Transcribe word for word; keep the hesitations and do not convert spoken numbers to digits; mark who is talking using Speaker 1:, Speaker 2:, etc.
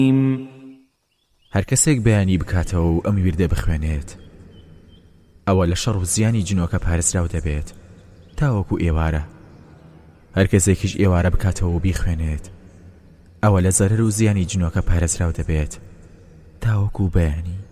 Speaker 1: هەر کەسێک بەیانی بکاتەوە و ئەم ویردە بخوێنێت ئەوە لە شەڕ و زیانی جنۆکە پارێزراو دەبێت تاوەکو ئێوارە. هەر کەسێکیش ئێوارە بکاتەوە و بیخوێنێت ئەوە لە زەرەر و زیانی جنۆکە پارێزراو دەبێت تاوەکو بەیانی.